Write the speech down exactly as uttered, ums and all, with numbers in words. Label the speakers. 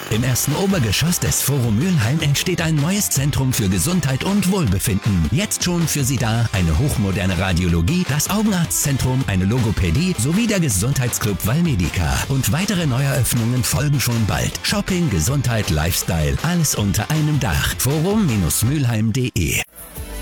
Speaker 1: Im ersten Obergeschoss des Forum Mülheim entsteht ein neues Zentrum für Gesundheit und Wohlbefinden. Jetzt schon für Sie da eine hochmoderne Radiologie, das Augenarztzentrum, eine Logopädie sowie der Gesundheitsclub Valmedica. Und weitere Neueröffnungen folgen schon bald. Shopping, Gesundheit, Lifestyle, alles unter einem Dach. forum Bindestrich mülheim punkt de